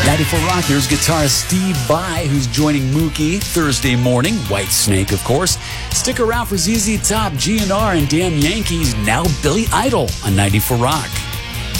94 Rock, here's guitarist Steve Vai, who's joining Mookie Thursday morning. Whitesnake, of course. Stick around for ZZ Top, GNR, and Damn Yankees. Now Billy Idol on 94 Rock.